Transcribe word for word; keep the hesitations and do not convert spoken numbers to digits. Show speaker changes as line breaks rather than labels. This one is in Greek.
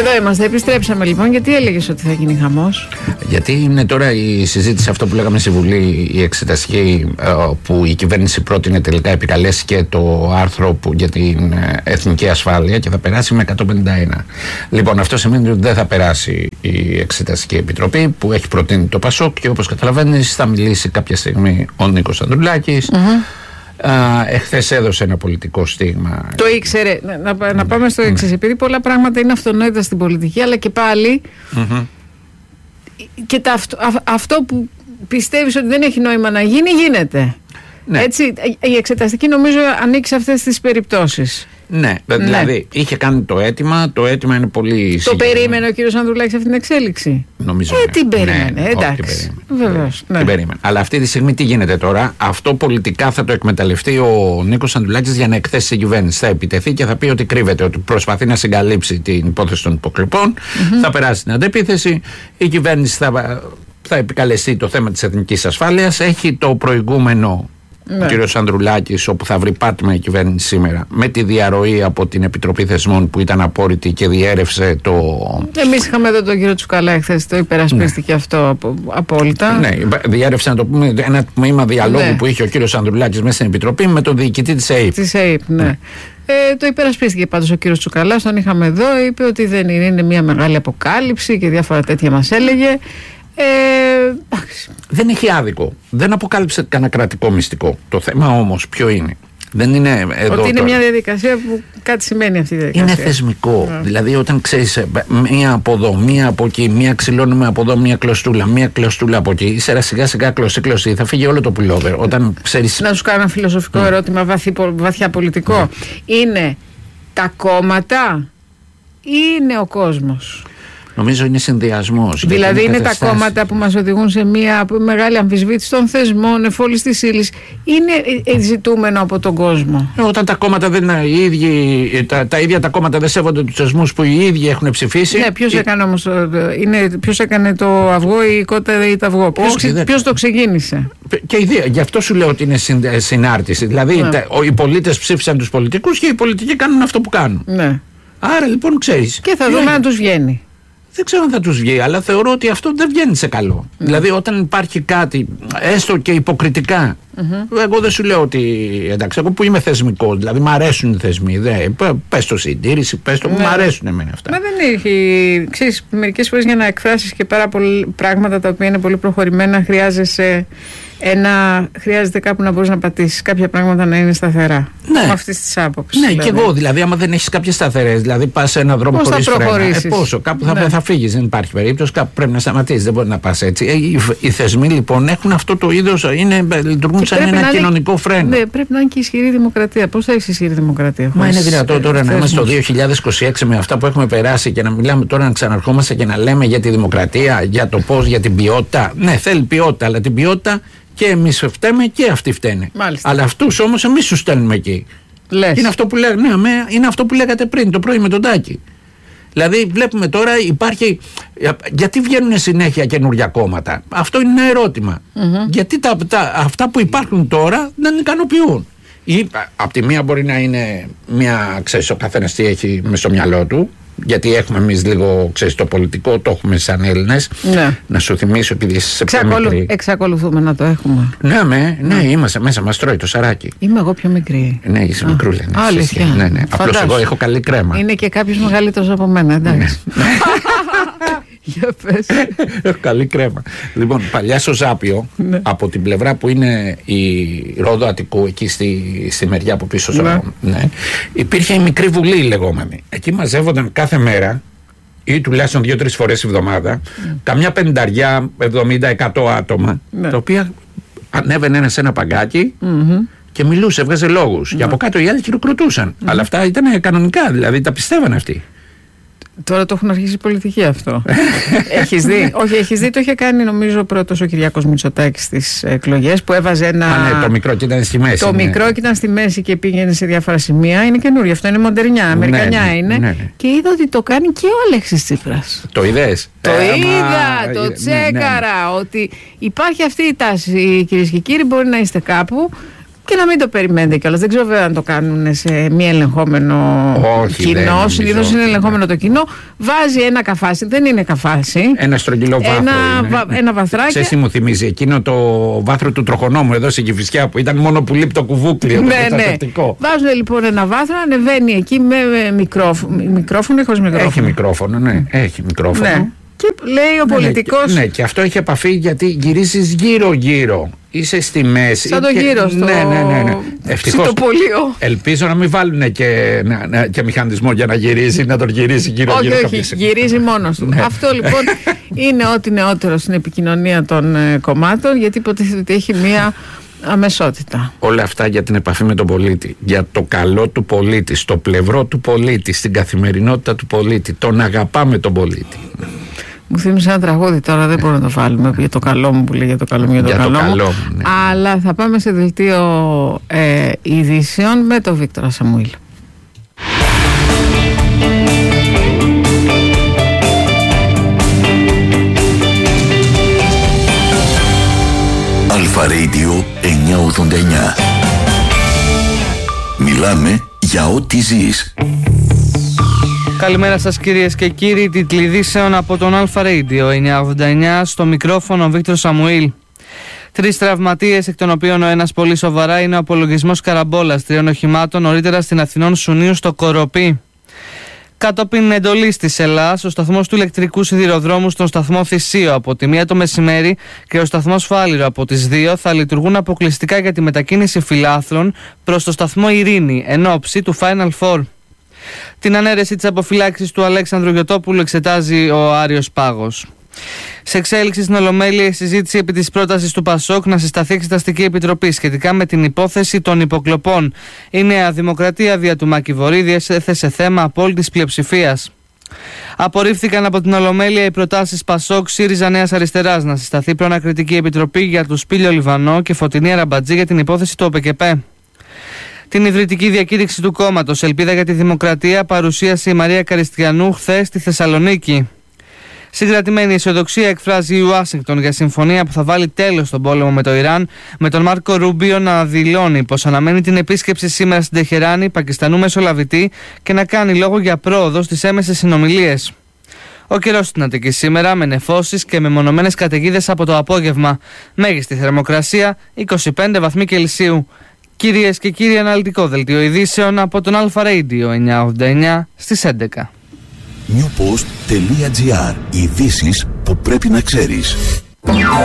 Εδώ είμαστε, επιστρέψαμε λοιπόν. Γιατί έλεγες ότι θα γίνει χαμός?
Γιατί είναι τώρα η συζήτηση, αυτό που λέγαμε στη Βουλή, η εξεταστική, που η κυβέρνηση πρότεινε, τελικά επικαλέστηκε το άρθρο που, για την εθνική ασφάλεια και θα περάσει με εκατόν πενήντα ένα. Λοιπόν, αυτό σημαίνει ότι δεν θα περάσει η Εξεταστική Επιτροπή που έχει προτείνει το Πασόκ και όπως καταλαβαίνεις θα μιλήσει κάποια στιγμή ο Νίκος Ανδρουλάκης. Mm-hmm. Εχθές έδωσε ένα πολιτικό στίγμα.
Το ήξερε. Να, να, να πάμε στο εξής. Επειδή πολλά πράγματα είναι αυτονόητα στην πολιτική, αλλά και πάλι mm-hmm. και τα, αυτό, α, αυτό που πιστεύεις ότι δεν έχει νόημα να γίνει, γίνεται. Ναι. Έτσι, η εξεταστική νομίζω ανήκει σε αυτές τις περιπτώσεις.
Ναι, δηλαδή ναι. είχε κάνει το αίτημα, το αίτημα είναι πολύ. Το
περίμενε ο κύριος Ανδρουλάκης αυτή την εξέλιξη?
Νομίζω.
Ε, την περίμενε, ναι, εντάξει. Βεβαίως. Ναι.
Την περίμενε. Αλλά αυτή τη στιγμή τι γίνεται τώρα? Αυτό πολιτικά θα το εκμεταλλευτεί ο Νίκος Ανδρουλάκης για να εκθέσει την κυβέρνηση. Θα επιτεθεί και θα πει ότι κρύβεται, ότι προσπαθεί να συγκαλύψει την υπόθεση των υποκλοπών. Mm-hmm. Θα περάσει την αντεπίθεση. Η κυβέρνηση θα, θα επικαλεστεί το θέμα της εθνικής ασφάλειας. Έχει το προηγούμενο. Ναι. Ο κύριος Ανδρουλάκης, όπου θα βρει πάτημα η κυβέρνηση σήμερα, με τη διαρροή από την Επιτροπή Θεσμών που ήταν απόρριτη και διέρευσε το.
Εμείς είχαμε εδώ τον κύριο Τσουκαλά εχθές, το υπερασπίστηκε ναι. αυτό απο, απόλυτα.
Ναι, διέρευσε, να το πούμε, ένα τμήμα διαλόγου ναι. που είχε ο κύριος Ανδρουλάκης μέσα στην Επιτροπή με τον διοικητή της ΕΕΠ.
Της ΕΕΠ, ναι. ναι. Ε, το υπερασπίστηκε πάντως ο κύριος Τσουκαλάς, τον είχαμε εδώ, είπε ότι δεν είναι, είναι μια μεγάλη αποκάλυψη και διάφορα τέτοια μας έλεγε. Ε,
δεν έχει άδικο. Δεν αποκάλυψε κανένα κρατικό μυστικό. Το θέμα όμως ποιο είναι? Δεν είναι εδώ.
Ότι είναι
τώρα.
μια διαδικασία που κάτι σημαίνει αυτή η διαδικασία.
Είναι θεσμικό. Yeah. Δηλαδή, όταν ξέρεις μία από εδώ, μία από εκεί, μία ξυλώνουμε από εδώ, μία κλωστούλα, μία κλωστούλα από εκεί, ύστερα σιγά σιγά κλωστή κλωστή, θα φύγει όλο το πουλόβερ. Όταν ξέρεις...
Να σου κάνω ένα φιλοσοφικό mm. ερώτημα, βαθύ, βαθιά πολιτικό. Mm. Είναι τα κόμματα ή είναι ο κόσμος?
Νομίζω είναι συνδυασμός.
Δηλαδή είναι, είναι τα κόμματα που μας οδηγούν σε μια μεγάλη αμφισβήτηση των θεσμών, εφόλης της ύλης. Είναι ζητούμενο από τον κόσμο.
Ε, όταν τα κόμματα δεν είναι οι ίδιοι, τα, τα ίδια τα κόμματα δεν σέβονται τους θεσμούς που οι ίδιοι έχουν ψηφίσει.
Ναι, ποιος, ε... έκανε, όμως, είναι, ποιος έκανε το αυγό ή η κότα ή το αυγό? Ποιος, Όχι, ξε, ποιος το ξεκίνησε?
Και ιδέα, γι' αυτό σου λέω ότι είναι συν, συνάρτηση. Δηλαδή ναι. τα, οι πολίτες ψήφισαν τους πολιτικούς και οι πολιτικοί κάνουν αυτό που κάνουν.
Ναι.
Άρα λοιπόν ξέρεις.
Και θα δούμε αν τους βγαίνει.
Δεν ξέρω αν θα τους βγει, αλλά θεωρώ ότι αυτό δεν βγαίνει σε καλό. Mm. Δηλαδή, όταν υπάρχει κάτι, έστω και υποκριτικά, mm-hmm. εγώ δεν σου λέω ότι. Εντάξει, εγώ που είμαι θεσμικός, δηλαδή μου αρέσουν οι θεσμοί. Δε, πες το συντήρηση, πες το. Ναι. Μου αρέσουν εμένα αυτά.
Μα δεν έχει. Ξέρεις, μερικές φορές για να εκφράσεις και πάρα πολλά πράγματα τα οποία είναι πολύ προχωρημένα, χρειάζεσαι. Ένα, χρειάζεται κάπου να μπορείς να πατήσεις κάποια πράγματα να είναι σταθερά.
Ναι.
Με αυτής της άποψης.
Ναι,
δηλαδή.
Και εγώ δηλαδή, άμα δεν έχεις κάποιες σταθερές, δηλαδή πας σε έναν δρόμο χωρίς φρένα. Ε, πόσο, κάπου θα, ναι. θα φύγεις, δεν υπάρχει περίπτωση, κάπου πρέπει να σταματήσεις, δεν μπορεί να πας έτσι. Ε, οι, οι θεσμοί λοιπόν έχουν αυτό το είδος, είναι, λειτουργούν σαν ένα είναι, κοινωνικό φρένο.
Ναι, πρέπει να είναι και ισχυρή δημοκρατία. Πώς θα έχεις ισχυρή δημοκρατία?
Μα είναι δυνατό τώρα να είμαστε το δύο χιλιάδες είκοσι έξι με αυτά που έχουμε περάσει και να μιλάμε τώρα, να ξαναρχόμαστε και να λέμε για τη δημοκρατία, για το πώς, για την ποιότητα? Ναι, θέλει ποιότητα, αλλά την ποιότητα. Και εμείς φταίμε και αυτοί φταίνε. Μάλιστα. Αλλά αυτούς όμως εμείς τους στέλνουμε εκεί.
Λες.
Είναι αυτό που λέγα, ναι, είναι αυτό που λέγατε πριν το πρωί με τον Τάκη. Δηλαδή βλέπουμε τώρα υπάρχει. Γιατί βγαίνουν συνέχεια καινούργια κόμματα? Αυτό είναι ένα ερώτημα. Mm-hmm. Γιατί τα, τα, αυτά που υπάρχουν τώρα δεν ικανοποιούν. Ή από τη μία μπορεί να είναι μια, ξέρεις, ο καθένας τι έχει μες στο μυαλό του. Γιατί έχουμε εμείς λίγο, ξέρεις, το πολιτικό, το έχουμε σαν Έλληνες. Ναι. Να σου θυμίσω, επειδή είσαι πιο μικρή.
Εξακολουθούμε να το έχουμε.
Ναι, με, ναι, ναι, είμαστε μέσα, μας τρώει το σαράκι.
Είμαι εγώ πιο μικρή.
Ναι, είσαι Α. μικρούλα. Ναι,
αλήθεια.
Ναι, ναι. Απλώς εγώ έχω καλή κρέμα.
Είναι και κάποιος μεγαλύτερος από μένα, εντάξει. Ναι. Για πες.
Έχω καλή κρέμα. Λοιπόν, παλιά στο Ζάπιο, ναι. από την πλευρά που είναι η Ρόδο Αττικού, εκεί στη, στη μεριά από πίσω, ναι. Στο, ναι, υπήρχε η μικρή βουλή λεγόμενη. Εκεί μαζεύονταν κάθε μέρα ή τουλάχιστον δύο-τρεις φορές τη εβδομάδα, mm. καμιά πενταριά, εβδομήντα, εκατό άτομα, ναι. τα οποία ανέβαινε ένα σε ένα παγκάκι mm-hmm. και μιλούσε, έβγαζε λόγους. Mm. Και από κάτω οι άλλοι χειροκροτούσαν. Mm. Αλλά αυτά ήταν κανονικά, δηλαδή τα πιστεύαν αυτοί.
Τώρα το έχουν αρχίσει η πολιτική αυτό. Έχεις δει? Όχι, έχεις δει, το είχε κάνει νομίζω πρώτος ο Κυριάκος Μητσοτάκης στις εκλογές που έβαζε ένα.
Α, ναι, το μικρό και ήταν στη μέση.
Το ναι. μικρό και ήταν στη μέση και πήγαινε σε διάφορα σημεία. Είναι καινούριο, αυτό είναι μοντερνιά, αμερικανιά ναι, ναι, είναι. Ναι, ναι. Και είδα ότι το κάνει και ο Αλέξης Τσίπρας.
Το είδες?
Το ε, είδα, μα... το τσέκαρα. Ναι, ναι. Ότι υπάρχει αυτή η τάση, κυρίες και κύριοι, μπορεί να είστε κάπου. Και να μην το περιμένετε κιόλας. Δεν ξέρω βέβαια αν το κάνουν σε μη ελεγχόμενο
Όχι,
κοινό. Συνήθως είναι ελεγχόμενο το κοινό. Βάζει ένα καφάσι, δεν είναι καφάσι.
Ένα στρογγυλό βάθρο.
Ένα,
είναι.
βα, ένα βαθράκι.
Ξέρεις τι μου θυμίζει, εκείνο το βάθρο του τροχονόμου εδώ στην Κηφισιά που ήταν μόνο που λείπει το κουβούκλιο.
Ναι, το ναι. Βάζουν λοιπόν ένα βάθρο, ανεβαίνει εκεί με μικρόφωνο. Μικρόφωνο ή χωρίς μικρόφωνο?
Έχει μικρόφωνο, ναι. Έχει μικρόφωνο. Ναι.
Και λέει ο
ναι,
πολιτικός.
Ναι, και αυτό έχει επαφή γιατί γυρίζεις γύρω-γύρω. Είσαι στη μέση.
Σαν το
και...
γύρο στο...
Ναι, ναι, ναι, ναι. Ευτυχώς.
Ελπίζω
να μην βάλουν και, να, να, και μηχανισμό για να γυρίζει, να τον γυρίσει γύρω-γύρω.
Όχι, όχι, γυρίζει μόνος του. Ναι. Αυτό λοιπόν είναι ό,τι νεότερο στην επικοινωνία των ε, κομμάτων, γιατί υποτίθεται ότι έχει μία αμεσότητα.
Όλα αυτά για την επαφή με τον πολίτη, για το καλό του πολίτη, στο πλευρό του πολίτη, στην καθημερινότητα του πολίτη. Τον αγαπάμε τον πολίτη.
Μου θύμισε ένα τραγούδι, τώρα δεν μπορούμε να το βάλουμε για το καλό μου που λέει για το καλό μου, για το, για καλό, το καλό μου. Ναι. Αλλά θα πάμε σε δελτίο ε, ειδήσεων με τον Βίκτορα Σαμουήλ.
Αλφα Radio εννιακόσια ογδόντα εννιά. Μιλάμε για ό,τι ζεις.
Καλημέρα σας κυρίες και κύριοι, τίτλοι ειδήσεων από τον Αλφα Radio εννιακόσια ογδόντα εννιά, στο μικρόφωνο ο Βίκτορ Σαμουήλ. Τρεις τραυματίες, εκ των οποίων ο ένας πολύ σοβαρά, είναι ο απολογισμός καραμπόλας τριών οχημάτων νωρίτερα στην Αθηνών Σουνίου στο Κοροπή. Κατόπιν εντολής της Ελλάς, ο σταθμός του ηλεκτρικού σιδηροδρόμου στον σταθμό Θησίο από τη μία το μεσημέρι και ο σταθμός Φάληρο από τις δύο θα λειτουργούν αποκλειστικά για τη μετακίνηση φιλάθλων προς το σταθμό Ειρήνη εν ώψη του Final Four. Την ανέρεση της αποφυλάξης του Αλέξανδρου Γιωτόπουλου εξετάζει ο Άριος Πάγος. Σε εξέλιξη στην Ολομέλεια η συζήτηση επί της πρότασης του ΠΑΣΟΚ να συσταθεί εξεταστική επιτροπή σχετικά με την υπόθεση των υποκλοπών. Η Νέα Δημοκρατία δια του Μάκη Βορίδη έθεσε θέμα απόλυτης πλειοψηφίας. Απορρίφθηκαν από την Ολομέλεια οι προτάσεις ΠΑΣΟΚ ΣΥΡΙΖΑ Νέας Αριστεράς να συσταθεί προανακριτική επιτροπή για του Σπήλιο Λιβανό και Φωτεινή Αραμπατζή για την υπόθεση του ΟΠΕΚΕΠΕ. Την ιδρυτική διακήρυξη του κόμματος Ελπίδα για τη Δημοκρατία παρουσίασε η Μαρία Καριστιανού χθες στη Θεσσαλονίκη. Συγκρατημένη αισιοδοξία εκφράζει η Ουάσιγκτον για συμφωνία που θα βάλει τέλος στον πόλεμο με το Ιράν, με τον Μάρκο Ρούμπιο να δηλώνει πως αναμένει την επίσκεψη σήμερα στην Τεχεράνη Πακιστανού μεσολαβητή και να κάνει λόγο για πρόοδο στις έμεσες συνομιλίες. Ο καιρός στην Αττική σήμερα με νεφώσεις και μεμονωμένες καταιγίδες από το απόγευμα. Μέγιστη θερμοκρασία είκοσι πέντε βαθμοί Κελσίου. Κυρίες και κύριοι, αναλυτικό δελτίο ειδήσεων από τον Αλφα Radio εννιακόσια ογδόντα εννιά στις έντεκα.
newpost.gr. Ειδήσεις που πρέπει να ξέρεις.